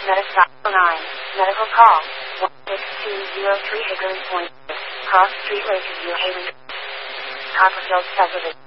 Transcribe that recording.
Meta 9. Medical call. 16203 Hickory Point. Cross Street Lakeview, Haven. Copperfield Subdivision.